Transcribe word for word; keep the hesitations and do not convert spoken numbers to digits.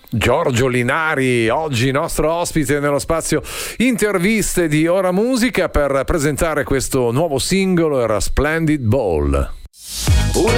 Giorgio Linari, oggi nostro ospite nello spazio interviste di Ora Musica per presentare questo nuovo singolo, era Splendid Ball.